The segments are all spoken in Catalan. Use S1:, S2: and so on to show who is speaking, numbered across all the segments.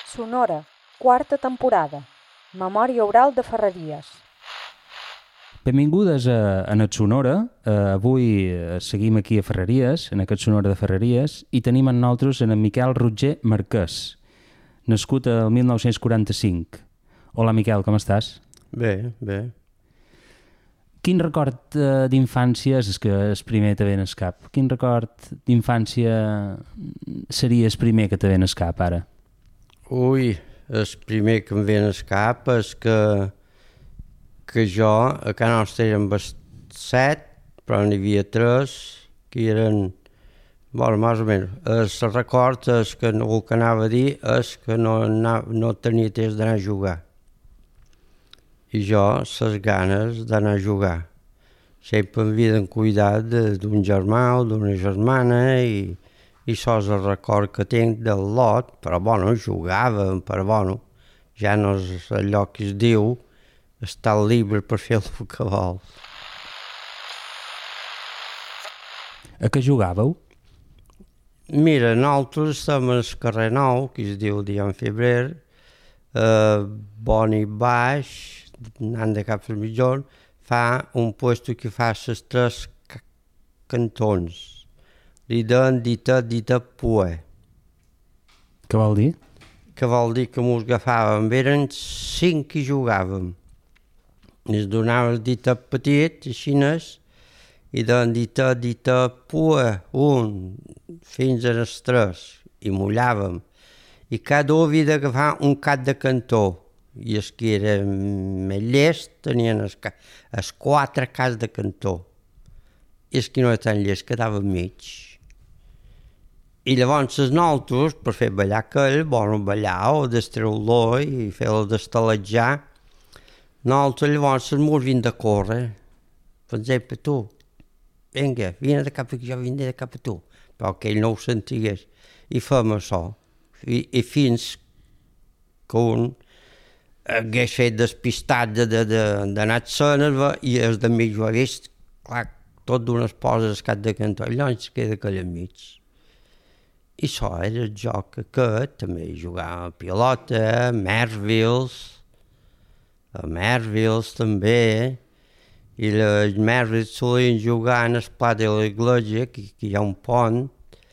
S1: Sonora, quarta temporada. Memòria oral de Ferreries.
S2: Benvingudes a Net Sonora. Avui seguim aquí a Ferreries, en aquest Sonora de Ferreries, i tenim amb nosaltres en Miquel Roger Marquès, nascut el 1945. Hola, Miquel, com estàs?
S3: Bé, bé.
S2: Quin record d'infància és el primer que te ve al cap? Quin record d'infància seria el primer que te ve al cap, ara?
S3: Ui, el primer que em ve al cap és que jo, a casa nostra érem 7, però n'hi havia 3 que eren, bueno, més o menys. El record és que el que anava a dir és que no tenia temps d'anar a jugar. I jo, les ganes d'anar a jugar. Sempre em havia de cuidar d'un germà o d'una germana i això és el record que tinc del lot, però bueno, jugàvem, però bueno, ja no és allò que es diu estar llibre per fer el que vol.
S2: A què jugàveu?
S3: Mira, nosaltres estem al carrer Nou, que es diu Dian Febrer, Boni Baix, anant de cap al mitjon, fa un puesto que fa les 3 cantons. Li deien dita pue.
S2: Què vol dir?
S3: Que vol dir que mos agafàvem, eren 5 que jugàvem. Ens donaven dita petit, així i deien dita pue, fins a les 3, i mullàvem. I cada un havia d'agafar un cap de cantó. I els que eren més llest tenien els 4 caps de cantó. I els que no eren tan llest quedaven mig. I llavors nosaltres, per fer ballar aquell, bueno, ballar o destreure-lo i fer-lo destaletjar, nosaltres llavors ens havíem de córrer. Per exemple, tu, vinga, vine de cap aquí, jo vine de cap a tu. Però que ell no ho sentigués. I fem això. I fins que un hagués fet despistat d'anar a escenes i els d'amics ho hagués, clar, tot d'unes poses cap de cantó. I llavors queda aquell enmig. I això era el joc aquest, també jugàvem a pilota, a Mervilles també, i els Mervilles solien jugar en el pla de l'església, que hi ha un pont,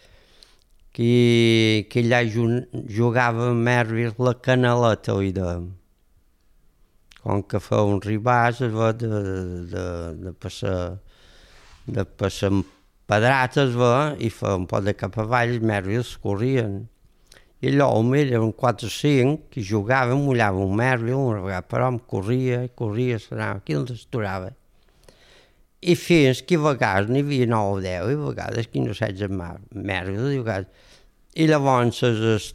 S3: que allà jugava a Mervilles la canaleta, li dèiem. Com que fa un ribàs, es va de passar pedrates, i fa un poc de cap avall, els Mervilles corrien. I allò, érem 4 o 5 que jugaven, mullaven un Merville, una vegada per home, corria, s'anava, aquí els esturava. I fins que a vegades n'hi havia 9 o 10, i a vegades 15 o 16 Mervilles, i llavors,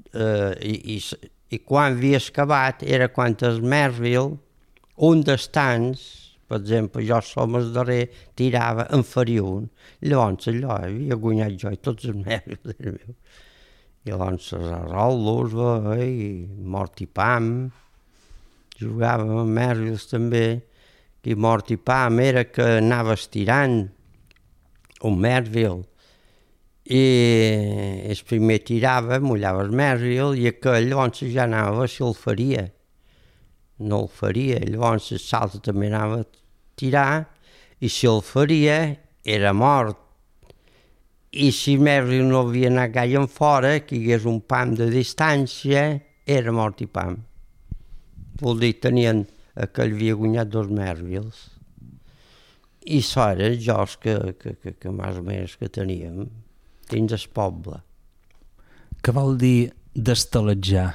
S3: i quan havia acabat, era quan els Merville, un dels tants, per exemple, jo som el darrer, tirava, en faria un. Llavors allò havia guanyat jo i tots els Merville eren meus. I llavors els Rolos, i Mort i Pam, jugàvem amb Mervilles també, i Mort i Pam era que anava estirant un Merville, i el primer tirava, mullava el Merville, i aquell llavors ja anava a veure si el faria. No el faria, llavors l'altre també anava a tirar, i si el faria era mort. I si Merville no havia anat gaire en fora, que hi hagués un pam de distància, era Mort i Pam. Vol dir, tenien aquell havia guanyat 2 Mervilles. I això eren els jocs que més o menys que teníem dins el poble.
S2: Què vol dir destaletjar?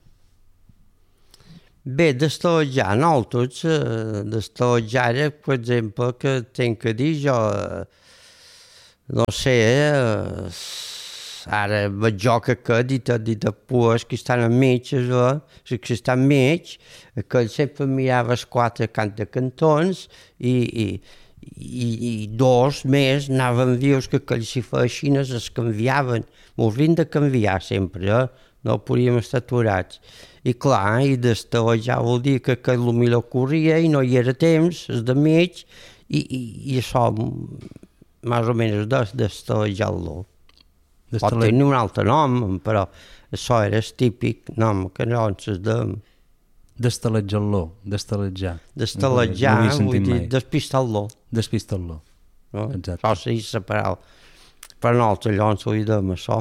S3: Bé, destaletjar, nosaltres, destaletjar era, per exemple, que tinc que dir jo, no sé, ara veig jo que dit a pues que estan enmig, que estan enmig, que sempre mirava els 4 cants de cantons i 2 més anaven vius que aquells si feixines es canviaven, mos havien de canviar sempre, no podíem estar aturats. I clar, i destaletjar vol dir que el millor corria i no hi era temps, els de mig, i això més o menys destaletjar-lo. Pot tenir un altre nom, però això era el típic nom que llavors es deia.
S2: D'estaletjar-lo, d'estaletjar.
S3: D'estaletjar, vull dir, despistar-lo.
S2: Despistar-lo,
S3: no?
S2: exacte.
S3: Això sí, separar. Per nosaltres llavors ho dèiem això.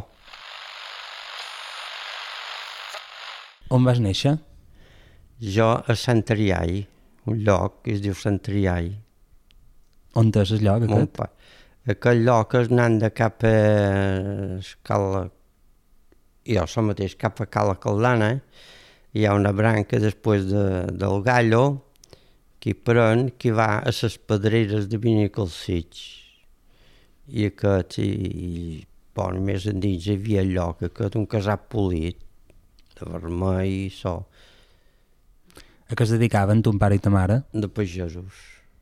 S2: On vas néixer?
S3: Jo a Sant Ariai, un lloc que es diu Sant Ariai.
S2: On és el lloc aquest?
S3: Aquest lloc és anant de cap a Cala... Jo som mateix cap a Cala Caldana. Hi ha una branca després del Gallo que pren, que va a les pedreres de Benicalcits. I aquest, més endins hi havia el lloc, aquest, un casat polit, de vermell i això.
S2: A què es dedicaven ton pare i ta mare?
S3: De pagesos.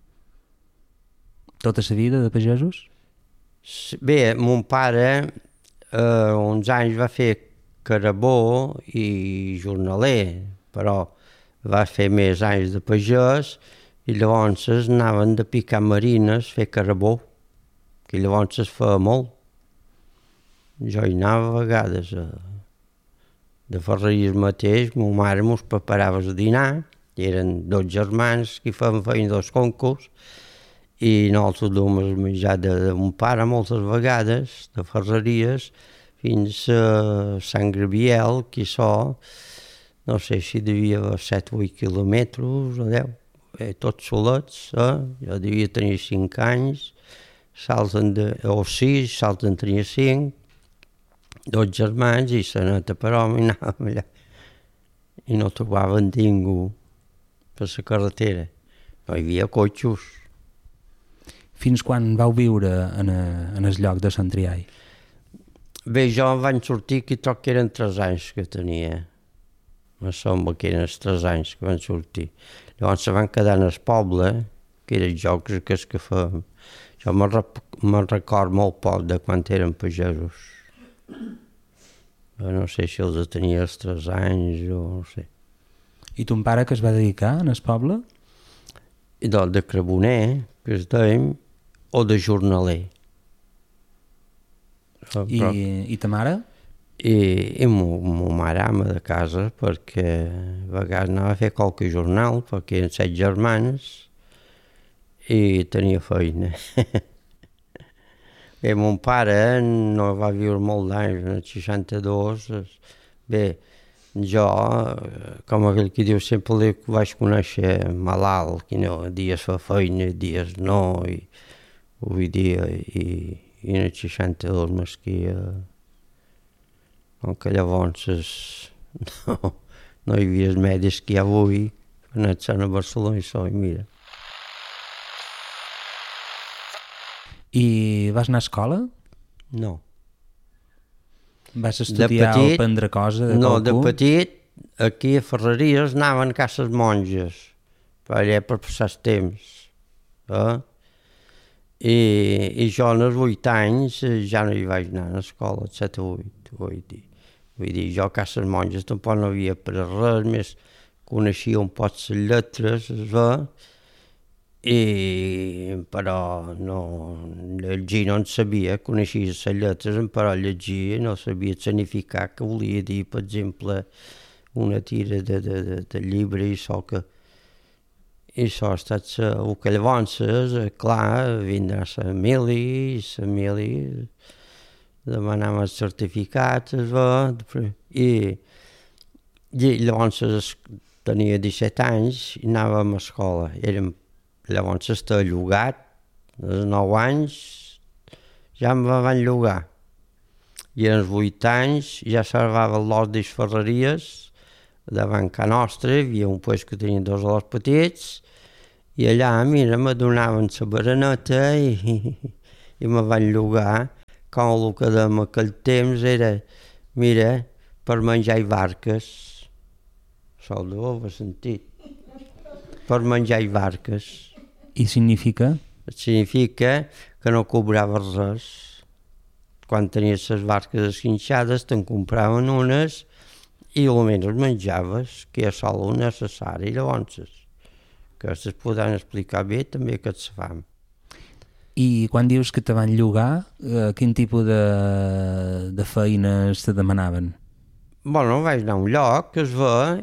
S2: Tota la vida de pagesos?
S3: Bé, mon pare uns anys va fer carabó i jornaler, però va fer més anys de pagès i llavors anaven de picar marines, fer carabó, que llavors es feia molt. Jo hi anava a vegades de ferreries mateix, ma mare mos preparava a dinar, eren 2 germans que feien 2 concurs, i nosaltres duem el menjar de mon pare moltes vegades, de ferreries, fins a Sant Gabriel, que això, no sé si devia 7 o 8 quilòmetres o 10, tots solets, jo devia tenir 5 anys, o 6, Salten tenia 5, 2 germans i la neta per home, i anàvem allà. I no trobaven ningú per la carretera, no hi havia cotxos.
S2: Fins quan vau viure en el lloc de Sant Triai?
S3: Bé, jo em vaig sortir que troc que eren 3 anys que tenia. Me sembla que eren els 3 anys que van sortir. Llavors se van quedar en el poble, que eren jocs que fèiem. Jo me'n record molt poc de quan eren pagesos. No sé si els tenia els 3 anys o no sé.
S2: I ton pare que es va dedicar en el poble?
S3: De carboner, que es dèiem, o de jornaler.
S2: I ta mare?
S3: I ma mare ama de casa, perquè a vegades anava a fer qualque jornal, perquè eren 7 germans i tenia feina. Bé, mon pare no va viure molt d'anys, en el 62. Bé, jo, com aquell que diu, sempre el vaig conèixer malalt, que no, dies fa feina, dies no, i vull dir, i en el 62 m'esquia, que llavors no hi havia els medis que hi ha avui, he anat a Barcelona i això, i mira.
S2: I vas anar a escola?
S3: No.
S2: Vas estudiar o aprendre cosa de
S3: no,
S2: qualcú?
S3: De petit, aquí a Ferreries anaven a cases monges, per allà per passar el temps. I jo als 8 anys ja no hi vaig anar a l'escola, 7 o 8, vull dir, jo a cases monges tampoc no havia après res, més coneixia un poc les lletres, però no, llegir no en sabia, coneixia les lletres, però llegir no sabia el significat que volia dir, per exemple, una tira de llibre i això que... I això ha estat el que llavors, clar, vindrà la mili demanàvem els certificats, i llavors tenia 17 anys i anàvem a escola. Llavors estava llogat, als 9 anys ja em van llogar. I als 8 anys ja servava l'hort de les Ferreries, davant ca nostra, hi havia un puesto que tenia 2 horts petits, i allà, mira, me donaven la bereneta i me van llogar, com el que dèiem aquell temps era, mira, per menjar i barques. Això ho deu haver sentit. Per menjar i barques.
S2: I significa?
S3: Significa que no cobrava res. Quan tenies les barques esquinxades, te'n compraven unes i almenys menjaves, que és sol el necessari, llavors. Que es podran explicar bé també que se fan.
S2: I quan dius que te van llogar, quin tipus de feines te demanaven?
S3: Bueno, vaig anar a un lloc que es ve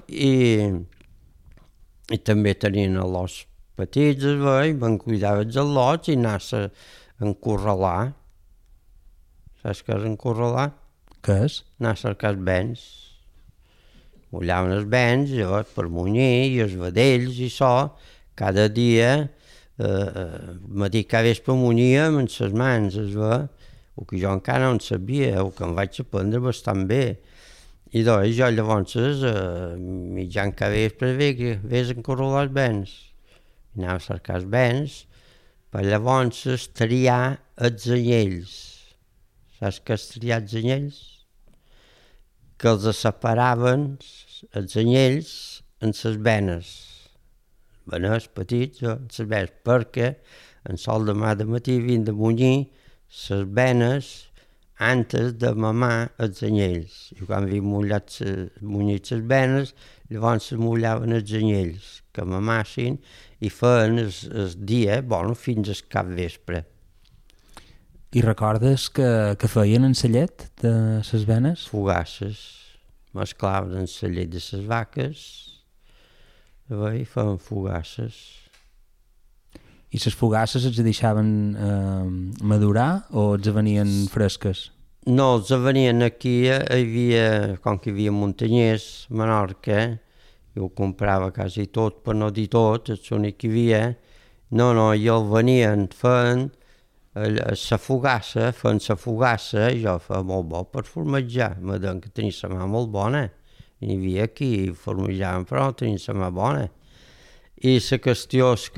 S3: i també tenien al·lots petits, es ve, i van cuidar els al·lots i anar-se a encorralar. Saps què és encorralar?
S2: Què és?
S3: Anar a cercar els bens. Mullaven els bens, llavors, per munyir, i els vedells i això, cada dia, matí cada vespre munyíem amb les mans, es ve, o que jo encara no en sabia, o que em vaig aprendre bastant bé. I doncs jo llavors, mitjan cada vespre, vés a encorralar els bens. I anava a cercar els bens, per llavors triar els anyells. Saps què és triar els anyells? Que els separaven els anyells en les venes. Veners petits, en les venes, perquè en sol demà de matí havien de munyir les venes antes de mamar els anyells. I quan havien munyit les venes, llavors se mullaven els anyells, que mamassin i feien el dia, fins al cap vespre.
S2: I recordes que feien en la llet de les venes?
S3: Fugasses, mesclaven en la llet de les vaques i feien fugasses.
S2: I les fugasses els deixaven madurar o els venien fresques?
S3: No, els venien aquí, com que hi havia muntanyers, a Menorca, i ho comprava quasi tot, per no dir tot, és l'únic que hi havia. No, i el venien, feien la fugassa, i jo feia molt bo per formatjar. Me deien que tenia la mà molt bona. I hi havia aquí, formatjaven, però tenien la mà bona. I la qüestió és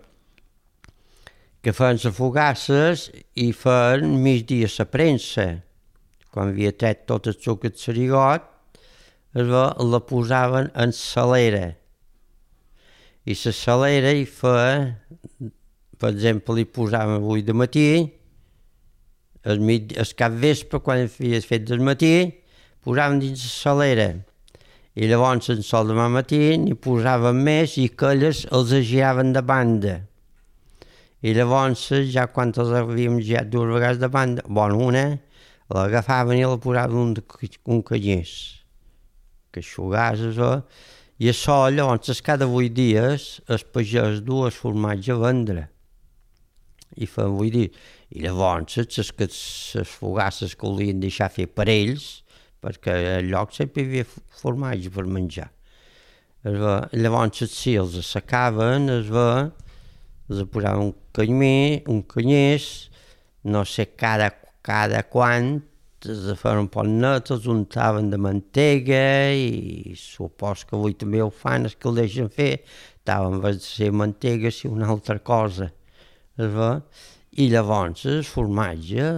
S3: que feien les fugasses i feien migdia la premsa. Quan havia tret tot el suc del sarigot, la posaven en salera. I la salera hi feia, per exemple, hi posaven avui de matí, el cap vespre, quan havia fet del matí, posaven dins la salera. I llavors, en sol demà matí, n'hi posaven més i aquelles els giraven de banda. I llavors, ja quan els havíem girat dues vegades de banda, una, l'agafaven i la posaven un canyís, que aixugàs, i això, llavors, cada 8 dies, el pagès du el formatge a vendre. I feien 8 dies. I llavors, les fugasses que volien deixar fer per ells, perquè al lloc sempre hi havia formatge per menjar. Llavors, sí, els assecaven, els posaven un canyís, no sé cada quant, els feien un poc net, els untaven de mantega i supos que avui també ho fan, els que el deixen fer, en vez de ser mantega, si una altra cosa. I llavors el formatge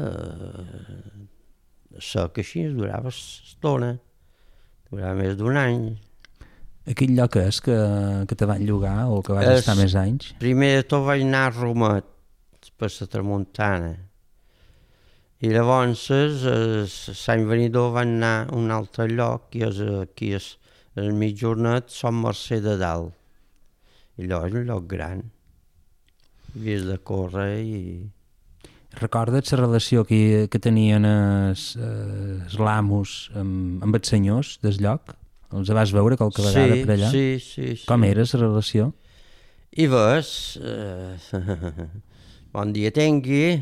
S3: sec així durava estona, durava més d'un any.
S2: Aquell lloc és que te van llogar o que vas estar més anys?
S3: Primer de tot vaig anar a Romet, per la tramuntana. I llavors, l'any venidor van anar a un altre lloc, que és aquí al mitjornet, Sant Mercè de Dalt. I allò és un lloc gran. Havies de córrer i...
S2: Recordes la relació que tenien els amos amb els senyors del lloc? Els vas veure qualque vegada per allà?
S3: Sí.
S2: Com era la relació?
S3: I ves, bon dia tingui,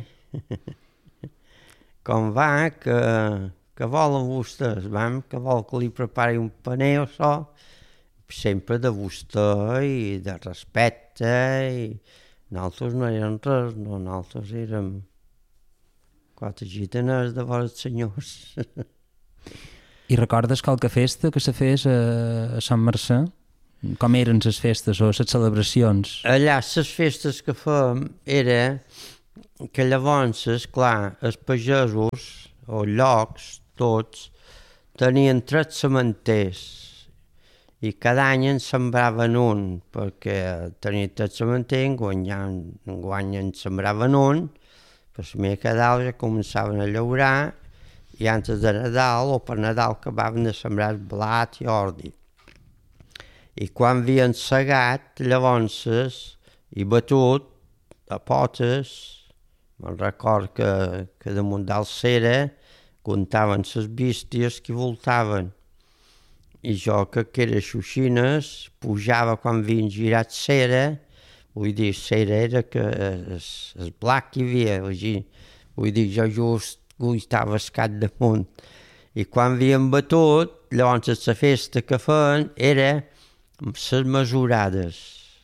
S3: com va, que volen vostès, que vol que li prepari un paner o això, sempre de vostè i de respecte, i nosaltres no érem res, no, nosaltres érem 4 gitaners de vora els senyors.
S2: I recordes qualque festa que se fes a Sant Mercè? Com eren les festes o les celebracions?
S3: Allà les festes que fèiem era que llavors, clar, els pagesos o llocs, tots, tenien 3 cementers i cada any en sembraven un, perquè tenien 3 cementers, enguany en sembraven un, per la que dalt ja començaven a llaurar i antes de Nadal o per Nadal acabaven de sembrar el blat i ordi. I quan havien segat, llavors, i batut a potes, Me'n record que damunt d'Alcera comptaven les bísties que voltaven. I jo, que era Xuxines, pujava quan havien girat cera, vull dir, cera era que el blanc que hi havia, vull dir, jo just estava escat damunt. I quan havien batut, llavors la festa que feien era les mesurades.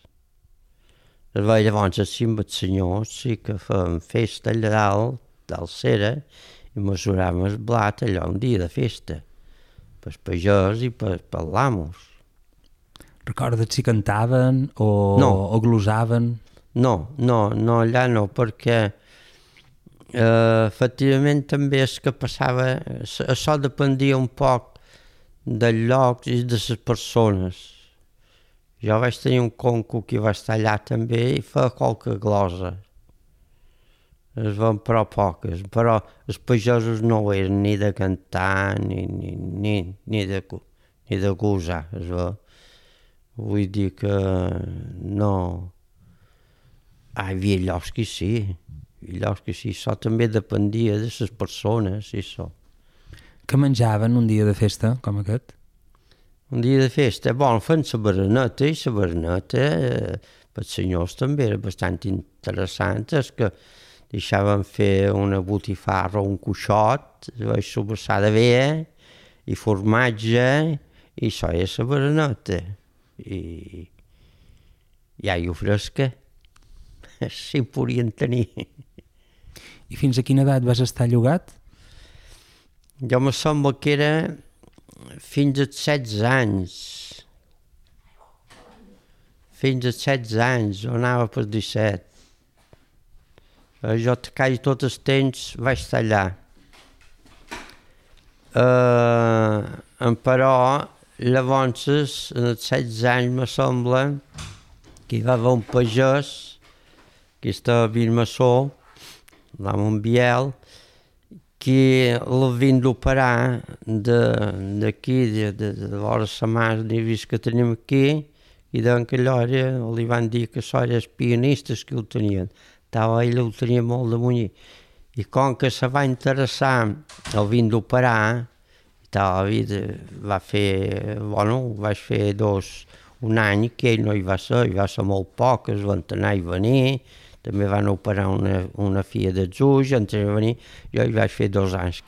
S3: Llavors els senyors sí que feien festa allà dalt, d'Alcera, i mesuraven el blat allò un dia de festa, pels pagès i per l'amos.
S2: Recordes si cantaven o glosaven?
S3: No, allà no, perquè efectivament també és que passava, això dependia un poc del lloc i de les persones. Jo vaig tenir un conco que va estar allà també i feia qualque glosa. Es van però poques, però els pagesos no ho eren ni de cantar ni de gosar, es veu. Vull dir que no. Hi havia llocs que sí, això també dependia de les persones, això.
S2: Què menjaven un dia de festa com aquest?
S3: Un dia de festa, feien la bereneta i la bereneta pels senyors també era bastant interessant, és que deixaven fer una botifarra o un cuixot, vaig sobrassar de bé i formatge i això és la bereneta i aigua fresca, si en podien tenir.
S2: I fins a quina edat vas estar llogat?
S3: Jo me sembla que era fins als 16 anys. Fins als 16 anys, o anava per 17. Jo quasi tot el temps vaig estar allà. Però llavors, en els 16 anys, me sembla que hi va haver un pagès que estava a Vilmassó, l'amo en Biel, que l'havien d'operar d'aquí, de l'hora de la mare que tenim aquí, i deien que allò li van dir que això eren els pianistes que ho tenien. Ell ho tenia molt de munyir. I com que se va interessar, el vin d'operar, vaig fer un any que ell no hi va ser molt poc, es van anar i venir, també van operar una filla dels ulls, jo hi vaig fer 2 anys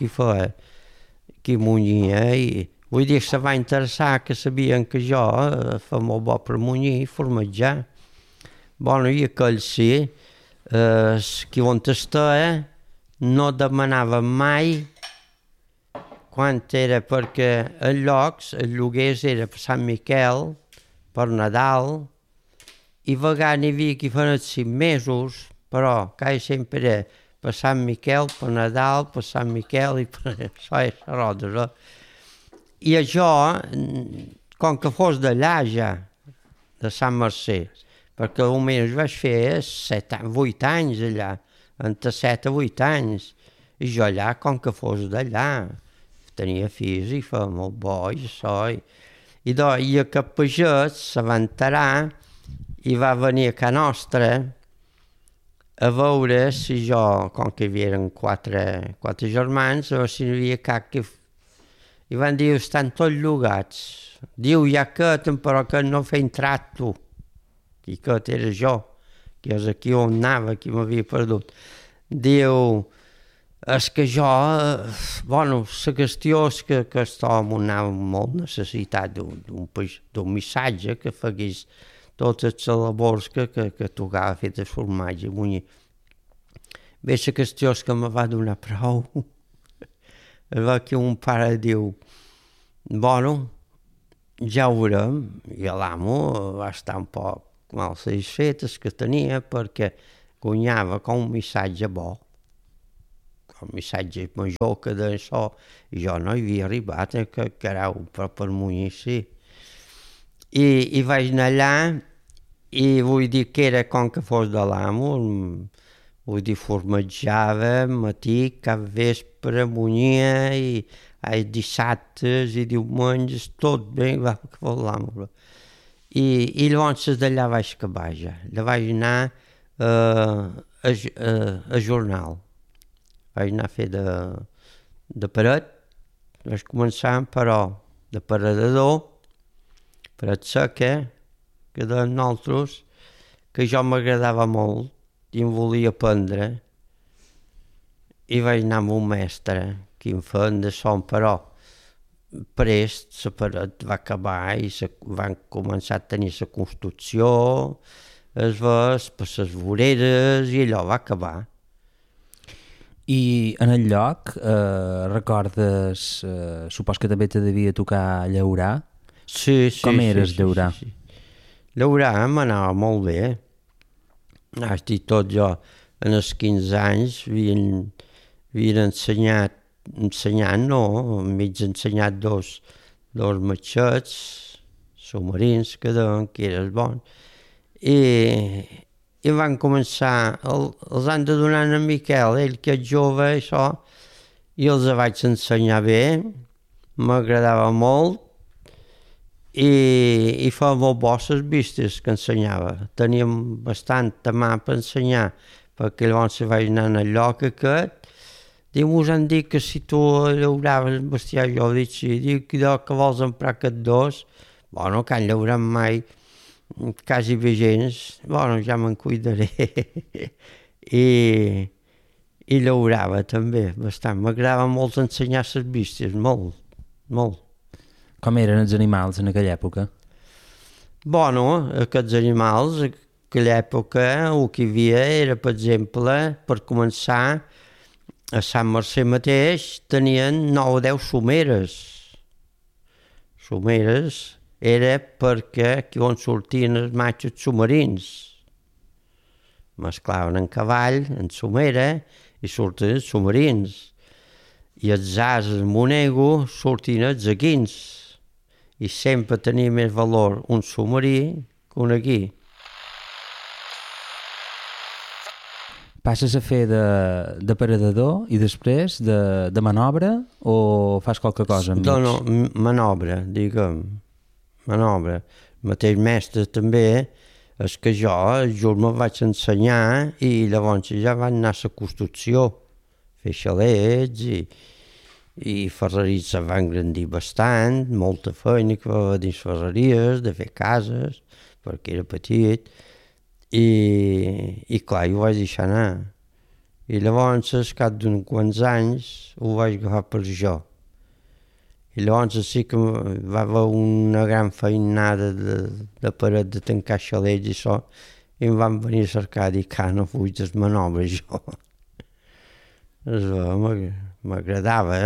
S3: que munyia, i vull dir que se va interessar, que sabien que jo fa molt bo per munyir i formatjar. I aquell sí, qui on estava no demanava mai quant era, perquè el lloguers era per Sant Miquel, per Nadal, i a vegades n'hi havia qui feien 5 mesos, però quasi sempre era per Sant Miquel, per Nadal, per Sant Miquel i per això és la roda. I això, com que fos d'allà ja, de Sant Mercè, perquè almenys vaig fer 8 anys allà, entre 7 a 8 anys, i jo allà, com que fos d'allà, tenia fills i feia molt bo i això, i aquest pagès se va enterar i va venir a casa nostra a veure si jo, com que hi havia 4 germans, a veure si hi havia cap que... I van dir, estan tots llogats. Diu, hi ha aquest, però que no feien tracto. I aquest era jo, que és aquí on anava, que m'havia perdut. Diu, és que jo, la qüestió és que aquest home anava molt necessitat d'un missatge que fagués totes les labors que tocava fer de formatge. Bé, la qüestió és que me va donar prou. Que un pare diu, ja ho veurem, i l'amo va estar un poc mal satisfet que tenia perquè guanyava com un missatge bo, com un missatge major que d'això, i jo no hi havia arribat, que carau, però per munyir sí. I vaig anar allà, i vull dir que era com que fos de l'amo, vull dir, formatjava, matí, cap vespre, munyia, i dissabtes i diumenges, tot bé, va, que fos l'amo. I llavors d'allà vaig acabar ja. Allà vaig anar a jornal. Vaig anar a fer de paret, vaig començar, però de paredador, paret seca, que de nosaltres, que jo m'agradava molt i em volia aprendre. I vaig anar amb un mestre, que em feien de son, però prest la paret va acabar i van començar a tenir la construcció, es ves per les voreres i allò va acabar.
S2: I en el lloc recordes, supos que també te devia tocar llaurar?
S3: Sí.
S2: Com eres llaurar?
S3: Sí. Llaurar m'anava molt bé. Estic tot jo, en els 15 anys, havien ensenyant, no, m'he ensenyat dos matxets, submarins, que deien que eres bon. I van començar, els han de donar a en Miquel, ell que és jove, això, i els vaig ensenyar bé, m'agradava molt, i feia molt bo les vistes que ensenyava. Teníem bastanta mà per ensenyar, perquè llavors vaig anar al lloc aquest. Diu, mos han dit que si tu llauraves el bestiar, jo dic sí. Diu, que vols emprar aquests dos? Bueno, que han llaurat mai, quasi bé gens. Bueno, ja me'n cuidaré. I llaurava també, bastant. M'agradava molt ensenyar les vistes, molt, molt.
S2: Com eren els animals en aquella època?
S3: Bueno, aquests animals, en aquella època, el que hi havia era, per exemple, per començar, a Sant Mercè mateix tenien 9 o 10 someres. Someres era perquè aquí on sortien els matxos submarins. Mesclaven en cavall, en somera, i sortien els submarins. I els ases monego sortien els equins. I sempre tenia més valor un submarí que un equí.
S2: Passes a fer de paredador i després de manobra o fas qualque cosa enmig?
S3: No, manobra, diguem. Manobra. El mateix mestre també és que jo me'n vaig ensenyar i llavors ja van anar a la construcció, fer xalets i ferreries se van engrandir bastant, molta feina que va haver dins ferreries, de fer cases, perquè era petit, i clar, ho vaig deixar anar. I llavors, al cap d'uns quants anys, ho vaig agafar per jo. I llavors sí que va haver una gran feinada de paret de tancar xalets i això, i em van venir a cercar i dir que no fuig des manobres jo. M'agradava,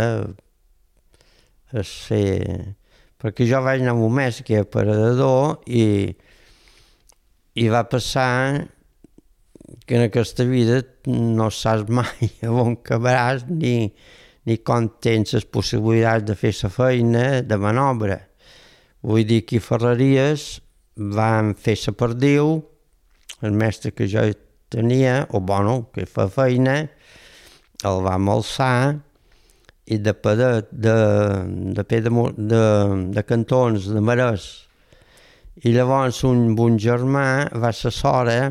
S3: perquè jo vaig anar amb un mes que era paredador i va passar que en aquesta vida no saps mai a on acabaràs ni com tens les possibilitats de fer la feina de manobra. Vull dir que a Ferreries van fer la perdiu, el mestre que jo tenia, o bueno, que fa feina, el vam alçar i de cantons, de marès. I llavors un bon germà va ser sora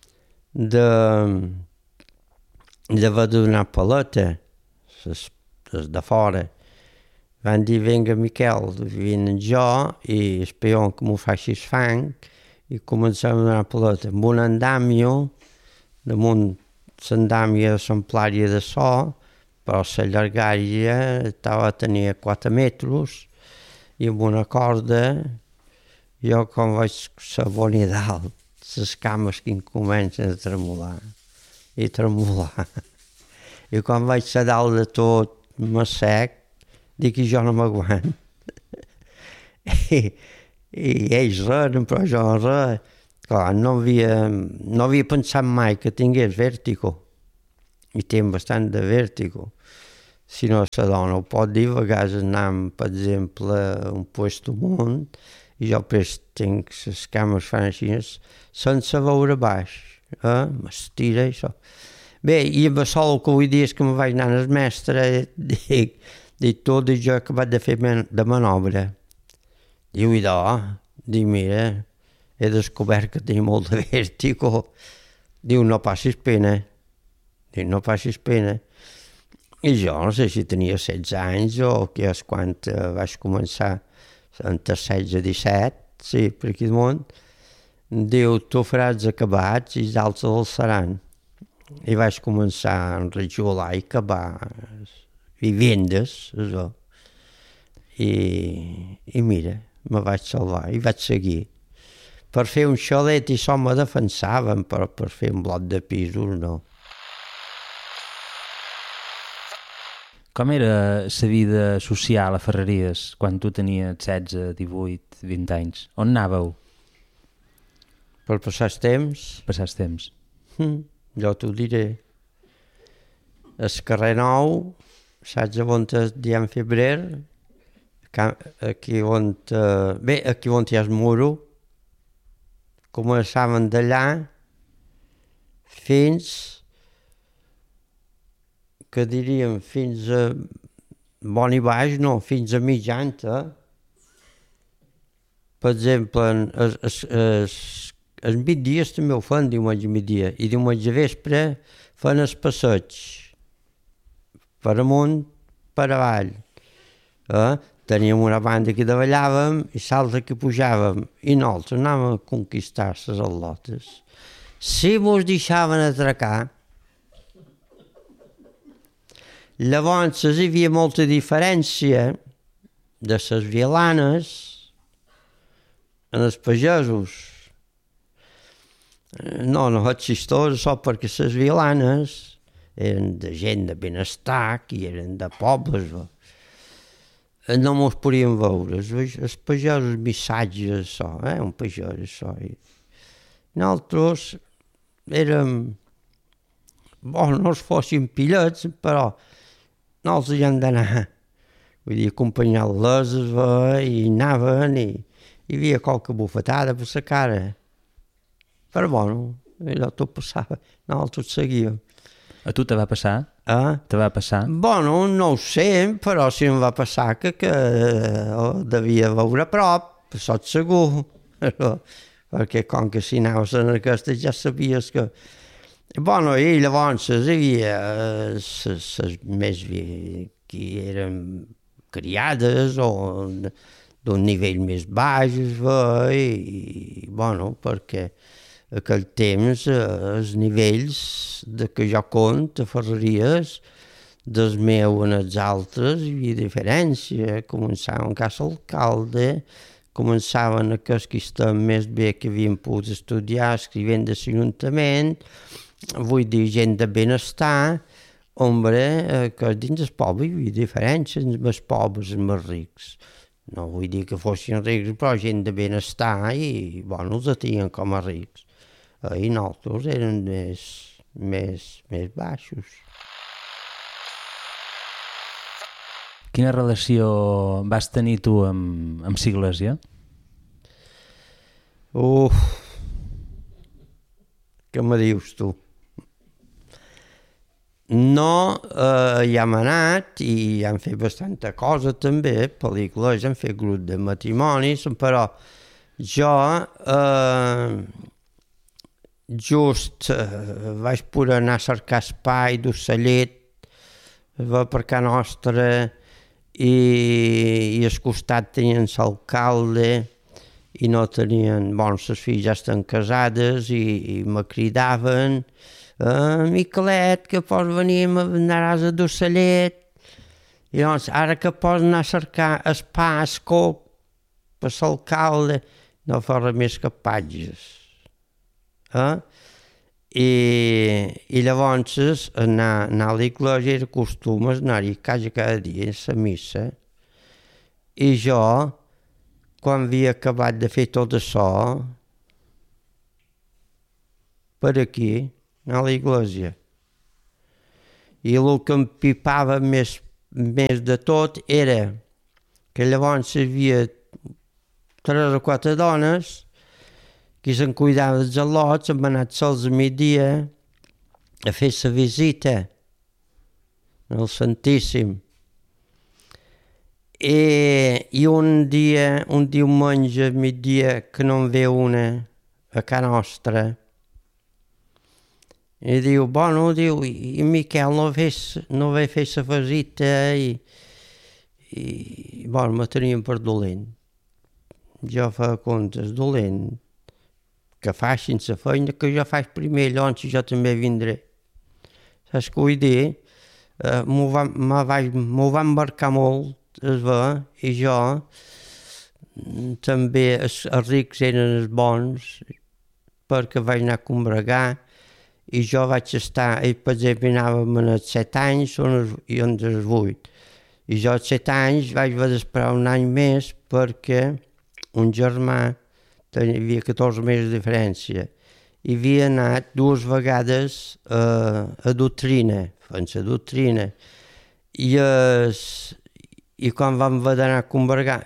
S3: d'haver de donar paleta, les de fora. Van dir, vinga, Miquel, vine jo i el peó que m'ho facis fang i comencem a donar paleta. Amb un andamio, damunt l'andàmia exemplària de so, però la llargària tenia 4 metres i amb una corda jo com vaig ser boni dalt, les cames que em comencen a tremolar i tremolar. I quan vaig ser dalt de tot, m'assec, dic que jo no m'aguant. I ells reren, però jo res. Clar, no havia pensat mai que tingués vèrtigo. I tinc bastant de vèrtigo. Si no, la dona ho pot dir, a vegades anam, per exemple, a un puesto amunt, i jo després tinc les cames fan així, sense veure baix. M'estira, això. Bé, i amb això el que vull dir és que me vaig anar al mestre, dic tot i jo he acabat de fer de manobra. Diu, dic, mira, he descobert que tenia molt de vèrtigo. Diu, no passis pena, Dic, no passis pena. I jo no sé si tenia 16 anys o que és quan vaig començar, entre 16 i 17, sí, per aquí damunt. Diu, tu faràs acabats i els altres els seran. I vaig començar a enrajolar i acabar vivendes, això. I mira, me vaig salvar i vaig seguir. Per fer un xalet i això me defensaven, però per fer un bloc de pisos no.
S2: Com era la vida social a Ferreries quan tu tenies 16, 18, 20 anys? On anàveu?
S3: Per passar el temps,
S2: Passar el temps.
S3: jo t'ho diré. El carrer Nou, saps on és Dian Febrer? Aquí on hi ha el muro. Començaven d'allà fins, que diríem, fins a Bon i Baix, no, fins a Mitjanta. Per exemple, els migdies també ho fan, diumenge migdia, i diumenge vespre fan el passeig, per amunt, per avall. Teníem una banda que davallàvem i l'altra que pujàvem, i nosaltres anàvem a conquistar les al·lotes. Si mos deixaven atracar, llavors hi havia molta diferència de les vilanes en els pagesos. No és xistós això, perquè les vilanes eren de gent de benestar, que eren de pobles, no mos podíem veure. Els pagesos missatges, això, un pagès, això. Nosaltres érem, no els fóssim pillets, però nosaltres hi hem d'anar, vull dir, acompanyar-les, i anaven, i hi havia qualque bufetada per la cara. Però allò tot passava, nosaltres seguíem.
S2: A tu te va passar? Te va passar?
S3: No ho sé, però si em va passar que devia veure a prop, això és segur. Perquè com que si anaves en aquesta ja sabies que... I llavors hi havia les més que eren criades o d'un nivell més baix, perquè aquell temps els nivells de que jo conto a Ferreries dels meus en els altres hi havia diferència. Començaven a casa l'alcalde, començaven aquests que estaven més bé que havien pogut estudiar escrivint de l'Ajuntament, vull dir, gent de benestar, que dins del poble hi havia diferències, els més pobres i els més rics. No vull dir que fossin rics, però gent de benestar i, els tenien com a rics. I nosaltres eren més baixos.
S2: Quina relació vas tenir tu amb l'església?
S3: Què me dius tu? No, hi hem anat i hem fet bastanta cosa també, per l'església, hem fet grup de matrimonis, però jo just vaig poder anar a cercar espai d'ocellet per casa nostra i al costat tenien l'alcalde i no tenien, les filles ja estan casades i me cridaven, Miquelet, que pots venir a anar a d'ocellet, i llavors ara que pots anar a cercar espasco per l'alcalde, no fa res més que patges. I llavors anar a l'església era costum anar-hi quasi cada dia a la missa, i jo, quan havia acabat de fer tot això, per aquí, anar a l'església. I el que em pipava més de tot era que llavors hi havia 3 o 4 dones que se'n cuidaven dels al·lots, hem anat sols a migdia a fer la visita al Santíssim. I un diumenge a migdia que no en ve una a casa nostra, I diu, bueno, diu, i Miquel no ve fer la visita i bueno, me tenien per dolent. Jo fa comptes dolent, que facin la feina que jo faig primer, llavors jo també vindré. Saps què vull dir? M'ho va embarcar molt, es va, i jo també els rics eren els bons perquè vaig anar a combregar i jo vaig estar, ell per exemple anàvem als 7 anys i on als 8. I jo als 7 anys vaig haver d'esperar un any més perquè un germà hi havia 14 mesos de diferència i havia anat 2 vegades a doctrina, fent la doctrina i quan vam haver d'anar a combregar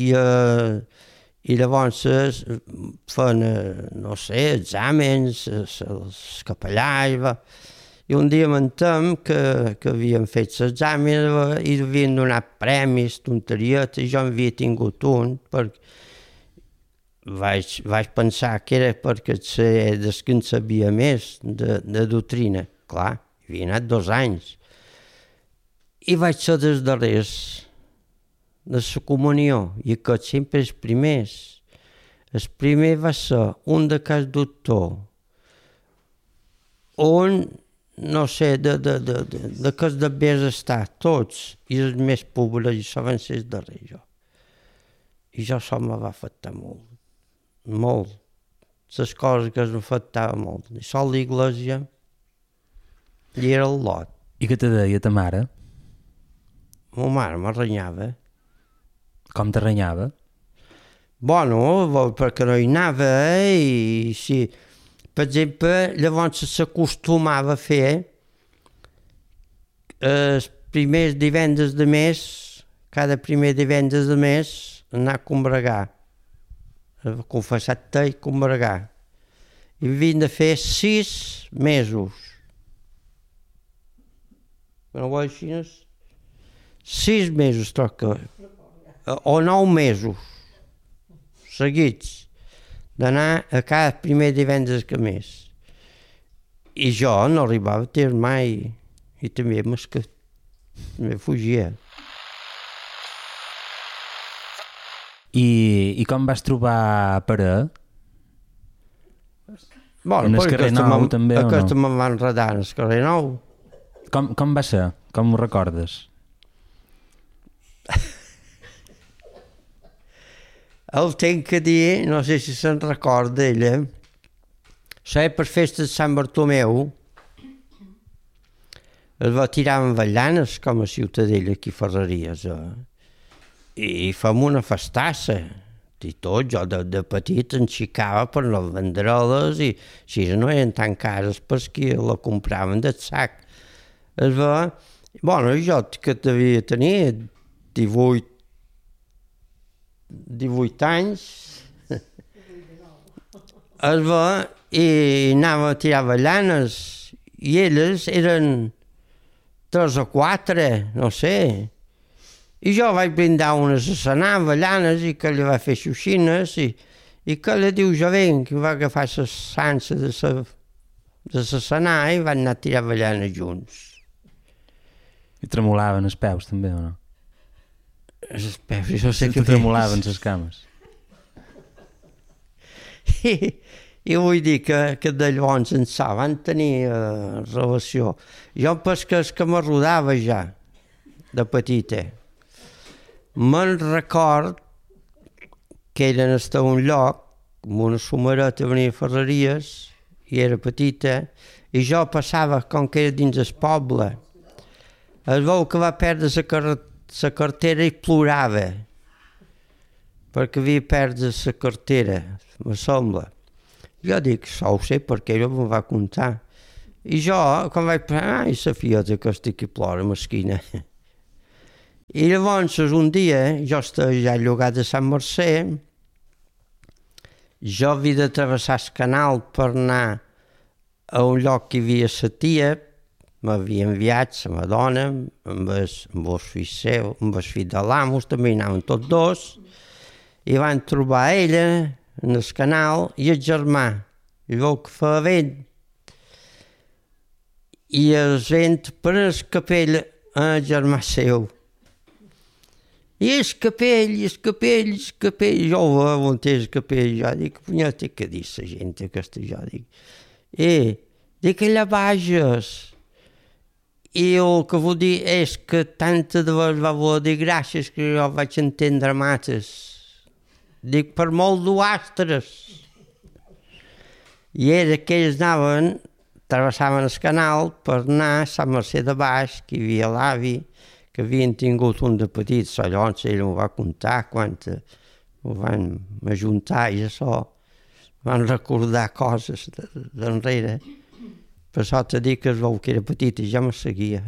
S3: i llavors feien, no sé, exàmens, els capellars, i un dia mentem que havien fet l'examen i havien donat premis, tonterietes, i jo en havia tingut un, perquè vaig pensar que era perquè des que en sabia més de doctrina. Clar, havia anat 2 anys. I vaig ser dels darrers de la comunió, i aquests sempre els primers. El primer va ser un de cas doctor, on, no sé, de cas de bes estar, tots, i els més pobres, i això van ser els darrers, jo. I jo això me va afectar molt, molt. Les coses que m'afectaven molt. I sol l'església, i era el lot.
S2: I què te deia ta mare?
S3: Ma mare m'arrenyava.
S2: Com te renyava?
S3: Bueno, perquè no hi anava i si, per exemple, llavors s'acostumava a fer els primers divendres de mes, cada primer divendres de mes, anar a combregar, a confessar i combregar. I havien de fer 6 mesos. No ho així? 6 mesos toca. O 9 mesos seguits d'anar a cada primer divendres que més. I jo no arribava a ter mai i també me fugia.
S2: I com vas trobar Pere?
S3: Bueno,
S2: en el carrer Nou també o no?
S3: Aquesta me'n va enredar en el carrer Nou.
S2: Com va ser? Com ho recordes?
S3: El tinc que dir, no sé si se'n recorda ella, saber per festa de Sant Bartomeu es va tirar amb avellanes com a ciutadella aquí a Ferreries, i fem una festassa i tot, jo de petit en xicava per les banderoles i si no eren tan cares perquè la compraven del sac. Es va, bueno, jo que devia tenir 18 anys, es va i anava a tirar avellanes i elles eren 3 o 4, no sé. I jo vaig brindar unes a cenar, avellanes, i que ella va fer xuxines i que ella diu, ja venc, i va agafar la sansa de la cenar i van anar a tirar avellanes junts.
S2: I tremolaven els peus també o no?
S3: Els peus, jo sé que
S2: tremolaven les cames.
S3: I vull dir que de llavors ençà van tenir relació. Jo que me rodava ja, de petita. Me'n record que eren a un lloc, amb una somareta venia a Ferreries, i era petita, i jo passava com que era dins el poble. Es veu que va perdre la cartera i plorava, perquè havia perdre la cartera, me sembla. Jo dic, això ho sé perquè ella m'ho va contar. I jo, quan vaig pensar, ai, la fieta aquesta que plora, mesquina. I llavors, un dia, jo estava ja llogat a Sant Mercè, jo havia de travessar el canal per anar a un lloc que hi havia la tia, m'havia enviat la meva dona, amb el fill seu, amb el fill de l'Amos, també hi anaven tots dos, i van trobar ella en el canal i el germà, i veu que feia vent. i el vent per el capell al germà seu. I el capell, jo ho veuen el capell, jo dic, punyeta, què dius la gent aquesta, jo dic, dic allà baixes. I el que vull dir és que tanta de vegades va voler dir gràcies que jo vaig entendre mates. Dic, per molt d'uastres. I era que ells anaven, travessaven el canal per anar a Sant Mercè de Baix, que hi havia l'avi, que havien tingut un de petits, llavors ell m'ho va contar quan ho van ajuntar i això, van recordar coses d'enrere. Per això t'he dit que es veu que era petit i ja me seguia.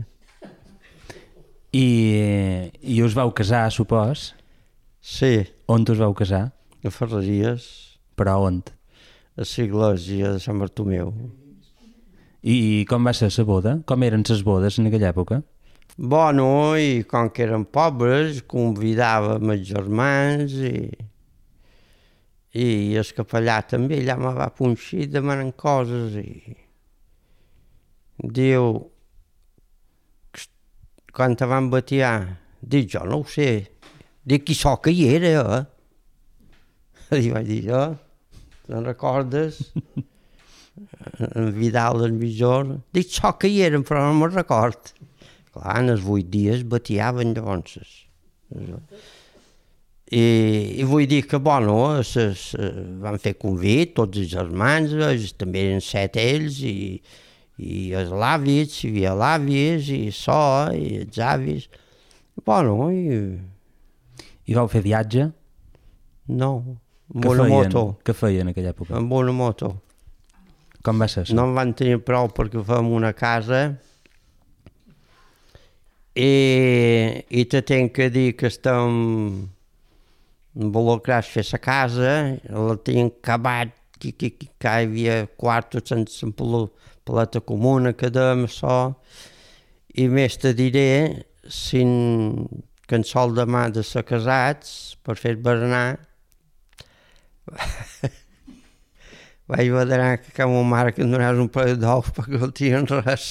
S2: I us vau casar, supos?
S3: Sí.
S2: On us vau casar?
S3: A Ferreries.
S2: Però on?
S3: A l'església de Sant Bartomeu.
S2: I com va ser la boda? Com eren les bodes en aquella època?
S3: Bueno, i com que eren pobres, convidàvem els germans i el capellà també allà me va punxir demanant coses i diu, quan te van batiar, dic, jo no ho sé, dic, qui so que hi era, I vaig dir, jo, te'n recordes? En Vidal, el millor, dic, so que hi eren, però no me'n record. Clar, en els 8 dies batiaven llavors. I vull dir que, bueno, van fer convit, tots els germans, també eren 7 ells, i els l'àvis, hi havia l'àvies, i i els avis. Bueno,
S2: I vau fer viatge?
S3: No, amb una moto.
S2: Què feien en aquella època?
S3: Amb una moto.
S2: Com va ser això?
S3: No en van tenir prou perquè fèiem una casa i te tenc que dir que estem involucrats a fer la casa, la tenim acabat, que hi havia quartos sense paleta comuna, quedem això, i més te diré, sin que en sol demà de ser casats, per fer berenar, vaig veure que ma mare que em donés un parell d'ous perquè no tenien res.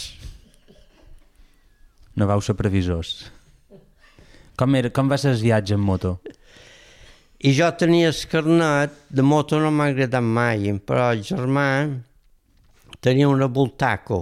S2: No vau ser previsors. Com va ser el viatge en moto?
S3: I jo tenia el carnet, de moto no m'ha agradat mai, però el germà tenia una Bultaco.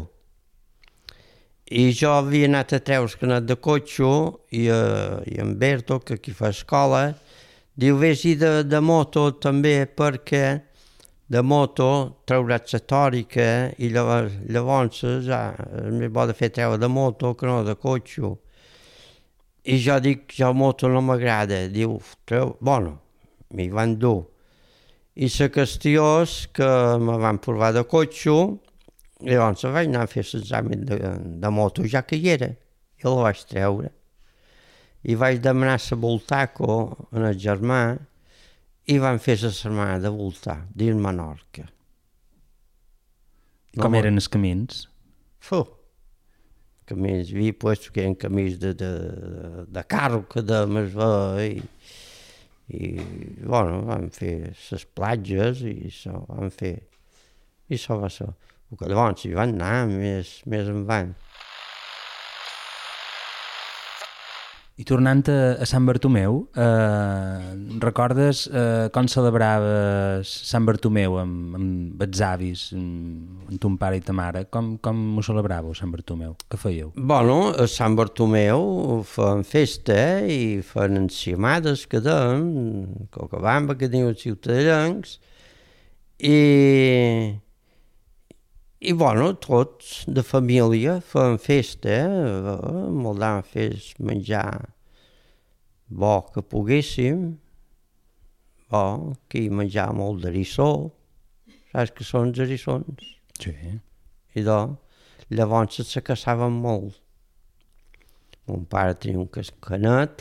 S3: I jo havia anat a treure el carnet de cotxe i en Berto, que aquí fa escola, diu, vés-hi de moto també perquè de moto trauràs la tòrica i llavors és més bo de fer treure de moto que no de cotxe. I jo dic, jo moto no m'agrada. Diu, bueno, m'hi van dur. I la qüestió és que me van provar de cotxe i llavors vaig anar a fer l'examen de moto ja que hi era. I el vaig treure. I vaig demanar la Bultaco en el germà i van fer la setmana de voltar dins Menorca.
S2: Com eren els camins?
S3: Camins, hi havia puestos que eren camins de carro que de més bé i bueno, van fer les platges i això van fer. I això va ser. Perquè llavors hi van anar més en van.
S2: I tornant a Sant Bartomeu, recordes com celebraves Sant Bartomeu amb els avis, amb ton pare i ta mare? Com ho celebràveu, Sant Bartomeu? Què fèieu?
S3: Bueno, a Sant Bartomeu feien festa i feien enciamades que dèiem, Cocabamba, que diuen ciutadans, i bueno, tots de família feien festa, moldaven fer menjar bo que poguéssim, bo, que hi menjava molt d'erissó, saps que són els erissons?
S2: Sí.
S3: I llavors se caçaven molt. Mon pare tenia un cascanet,